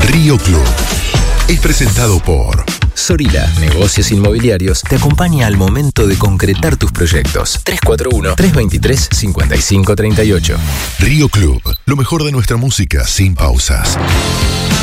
Río Club es presentado por Sorila, Negocios Inmobiliarios, te acompaña al momento de concretar tus proyectos. 341-323-5538. Río Club, lo mejor de nuestra música sin pausas.